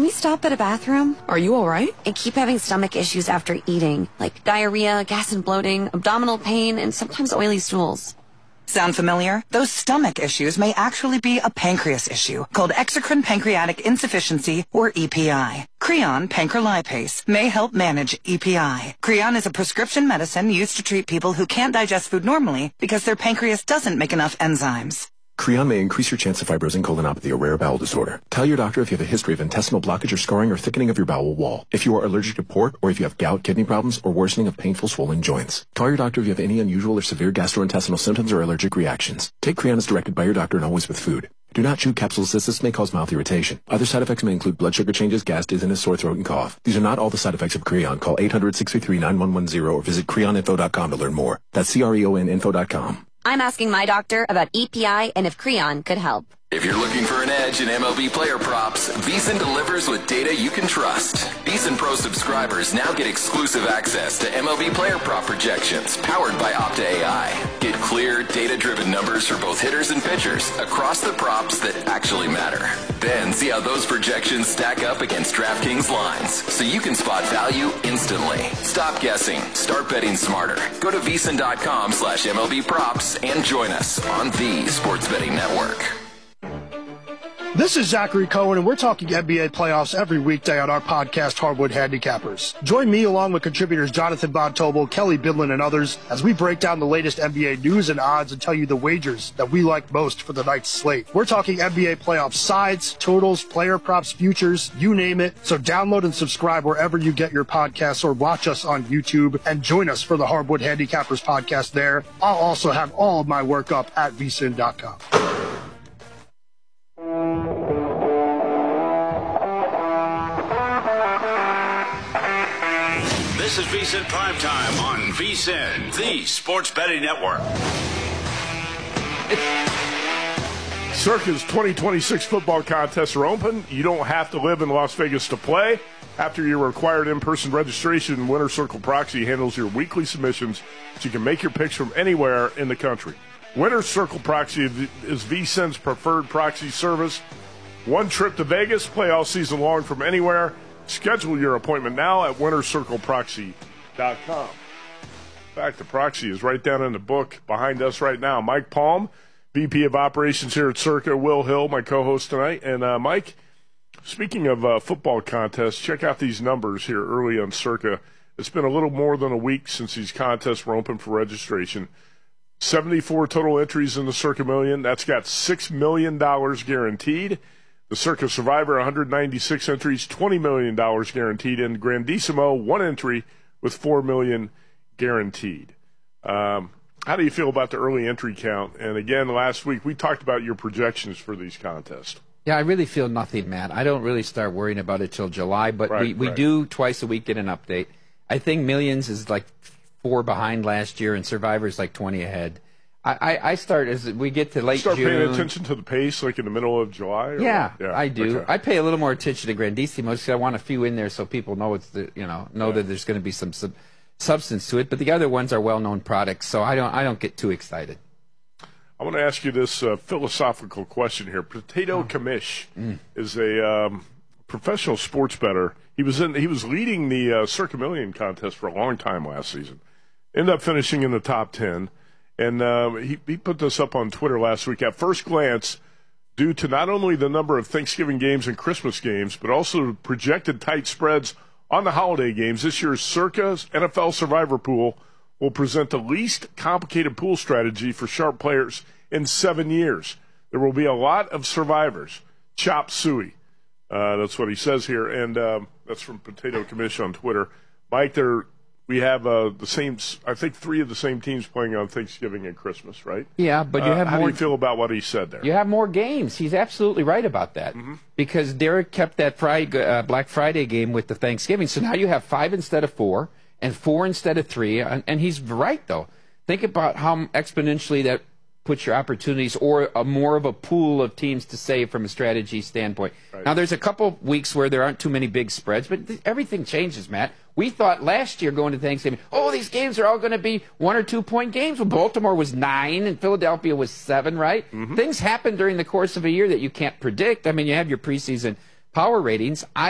Can we stop at a bathroom? Are you all right? I keep having stomach issues after eating, like diarrhea, gas and bloating, abdominal pain, and sometimes oily stools. Sound familiar? Those stomach issues may actually be a pancreas issue called exocrine pancreatic insufficiency, or EPI. Creon pancrelipase may help manage EPI. Creon is a prescription medicine used to treat people who can't digest food normally because their pancreas doesn't make enough enzymes. Creon may increase your chance of fibrosing colonopathy, a rare bowel disorder. Tell your doctor if you have a history of intestinal blockage or scarring or thickening of your bowel wall, if you are allergic to pork, or if you have gout, kidney problems, or worsening of painful swollen joints. Call your doctor if you have any unusual or severe gastrointestinal symptoms or allergic reactions. Take Creon as directed by your doctor and always with food. Do not chew capsules as this may cause mouth irritation. Other side effects may include blood sugar changes, gas, dizziness, sore throat, and cough. These are not all the side effects of Creon. Call 800-633-9110 or visit creoninfo.com to learn more. That's CREONinfo.com. I'm asking my doctor about EPI and if Creon could help. If you're looking for an edge in MLB player props, VEASAN delivers with data you can trust. VEASAN Pro subscribers now get exclusive access to MLB player prop projections powered by Opta AI. Get clear, data-driven numbers for both hitters and pitchers across the props that actually matter. Then see how those projections stack up against DraftKings lines so you can spot value instantly. Stop guessing. Start betting smarter. Go to VEASAN.com/MLB props and join us on the Sports Betting Network. This is Zachary Cohen, and we're talking NBA playoffs every weekday on our podcast, Hardwood Handicappers. Join me along with contributors Jonathan Von Tobel, Kelly Bidlin, and others as we break down the latest NBA news and odds and tell you the wagers that we like most for the night's slate. We're talking NBA playoff sides, totals, player props, futures, you name it. So download and subscribe wherever you get your podcasts or watch us on YouTube and join us for the Hardwood Handicappers podcast there. I'll also have all of my work up at vsin.com. This is VSiN Primetime on VSiN, the Sports Betting Network. Circa's 2026 football contests are open. You don't have to live in Las Vegas to play. After your required in-person registration, Winner Circle Proxy handles your weekly submissions so you can make your picks from anywhere in the country. Winner Circle Proxy is VSiN's preferred proxy service. One trip to Vegas, play all season long from anywhere. Schedule your appointment now at winnercircleproxy.com. In fact, the proxy is right down in the book behind us right now. Mike Palm, VP of Operations here at Circa. Will Hill, my co-host tonight. And Mike, speaking of football contests, check out these numbers here early on Circa. It's been a little more than a week since these contests were open for registration. 74 total entries in the Circa Million. That's got $6 million guaranteed. The Circa Survivor, 196 entries, $20 million guaranteed. And Grandissimo, one entry with $4 million guaranteed. How do you feel about the early entry count? And again, last week we talked about your projections for these contests. Yeah, I really feel nothing, Matt. I don't really start worrying about it till July, but we do twice a week get an update. I think Millions is like 4 behind last year, and Survivor's like 20 ahead. I start as we get to late June. Start paying attention to the pace, like in the middle of July? Or yeah, I do. Okay. I pay a little more attention to Grandissimo because I want a few in there so people know that there's going to be some substance to it. But the other ones are well-known products, so I don't get too excited. I want to ask you this philosophical question here. Potato Kamish is a professional sports bettor. He was leading the Circa Million contest for a long time last season. Ended up finishing in the top 10. And he put this up on Twitter last week. At first glance, due to not only the number of Thanksgiving games and Christmas games, but also projected tight spreads on the holiday games, this year's Circa's NFL Survivor Pool will present the least complicated pool strategy for sharp players in 7 years. There will be a lot of survivors. Chop suey. That's what he says here, and that's from Potato Kamish on Twitter. Mike, we have the same, I think 3 of the same teams playing on Thanksgiving and Christmas, right? Yeah, but you have how more. Do you feel about what he said there? You have more games. He's absolutely right about that because Derek kept that Black Friday game with the Thanksgiving. So now you have 5 instead of 4 and 4 instead of 3. And he's right, though. Think about how exponentially that puts your opportunities or more of a pool of teams to save from a strategy standpoint. Right. Now, there's a couple weeks where there aren't too many big spreads, but everything changes, Matt. We thought last year going to Thanksgiving, these games are all going to be 1 or 2 point games. Well, Baltimore was 9 and Philadelphia was 7, right? Things happen during the course of a year that you can't predict. I mean, you have your preseason power ratings.